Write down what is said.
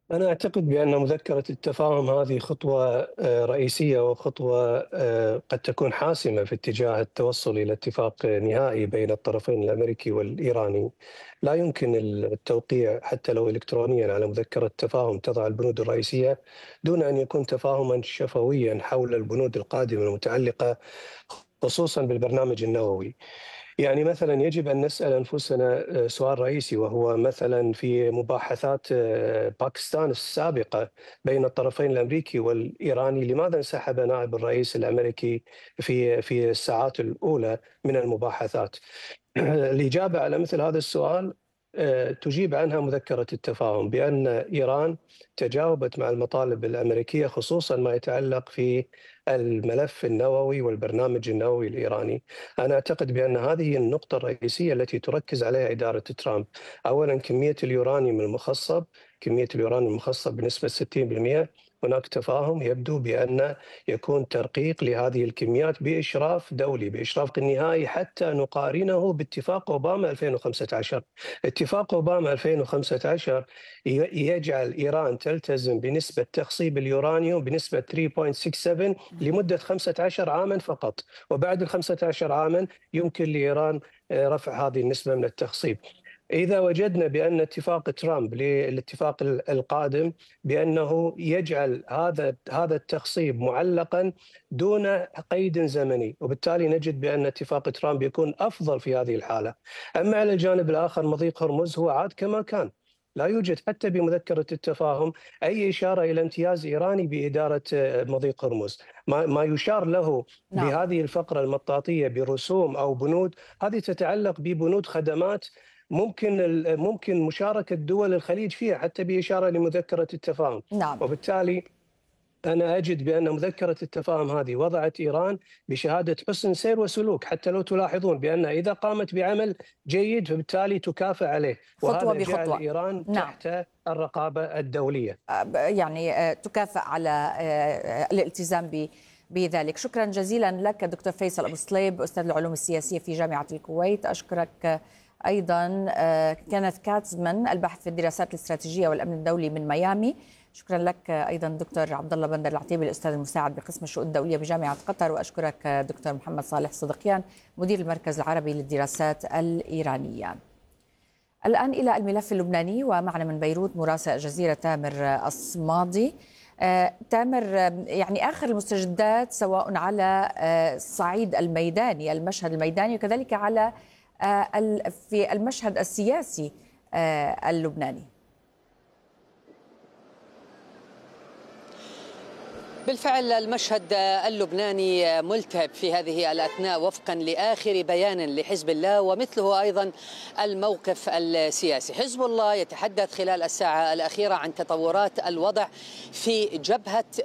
أنا أعتقد بأن مذكرة التفاهم هذه خطوة رئيسية، وخطوة قد تكون حاسمة في اتجاه التوصل إلى اتفاق نهائي بين الطرفين الأمريكي والإيراني. لا يمكن التوقيع حتى لو إلكترونيا على مذكرة تفاهم تضع البنود الرئيسية دون أن يكون تفاهما شفويا حول البنود القادمة المتعلقة خصوصا بالبرنامج النووي. يعني مثلا يجب أن نسأل أنفسنا سؤال رئيسي، وهو مثلا في مباحثات باكستان السابقة بين الطرفين الأمريكي والإيراني، لماذا انسحب نائب الرئيس الأمريكي في الساعات الأولى من المباحثات؟ الإجابة على مثل هذا السؤال تجيب عنها مذكرة التفاهم بأن إيران تجاوبت مع المطالب الأمريكية، خصوصا ما يتعلق في الملف النووي والبرنامج النووي الإيراني. أنا أعتقد بأن هذه هي النقطة الرئيسية التي تركز عليها إدارة ترامب. أولا، كمية اليورانيوم المخصب بنسبة 60%. هناك تفاهم يبدو بأن يكون ترقيق لهذه الكميات بإشراف دولي، بإشراف النهائي، حتى نقارنه باتفاق أوباما 2015. اتفاق أوباما 2015 يجعل إيران تلتزم بنسبة تخصيب اليورانيوم بنسبة 3.67 لمدة 15 عاما فقط، وبعد ال 15 عاما يمكن لإيران رفع هذه النسبة من التخصيب. إذا وجدنا بأن اتفاق ترامب للاتفاق القادم بأنه يجعل هذا التخصيب معلقا دون قيد زمني، وبالتالي نجد بأن اتفاق ترامب يكون أفضل في هذه الحالة. أما على الجانب الآخر مضيق هرمز هو عاد كما كان، لا يوجد حتى بمذكرة التفاهم أي إشارة إلى امتياز إيراني بإدارة مضيق هرمز. ما يشار له نعم. بهذه الفقرة المطاطية برسوم أو بنود، هذه تتعلق ببنود خدمات ممكن مشاركة دول الخليج فيها حتى بإشارة لمذكرة التفاهم. نعم. وبالتالي أنا أجد بأن مذكرة التفاهم هذه وضعت إيران بشهادة حسن سير وسلوك، حتى لو تلاحظون بأن إذا قامت بعمل جيد فبالتالي تكافئ عليه، خطوة وهذا جعل بخطوة. إيران نعم. تحت الرقابة الدولية. يعني تكافئ على الالتزام بذلك. شكرا جزيلا لك دكتور فيصل أبو صليب، أستاذ العلوم السياسية في جامعة الكويت. أشكرك أيضا كينيث كاتزمان، الباحث في الدراسات الاستراتيجية والأمن الدولي من ميامي. شكرا لك أيضا دكتور عبد الله بندر العتيبي، الأستاذ المساعد بقسم الشؤون الدولية بجامعة قطر. وأشكرك دكتور محمد صالح صدقيان، مدير المركز العربي للدراسات الإيرانية. الآن إلى الملف اللبناني، ومعنا من بيروت مراسل الجزيرة تامر الصمادي. تامر، يعني آخر المستجدات سواء على الصعيد الميداني، المشهد الميداني، وكذلك على في المشهد السياسي اللبناني. بالفعل المشهد اللبناني ملتهب في هذه الأثناء وفقا لآخر بيان لحزب الله، ومثله أيضا الموقف السياسي. حزب الله يتحدث خلال الساعة الأخيرة عن تطورات الوضع في جبهة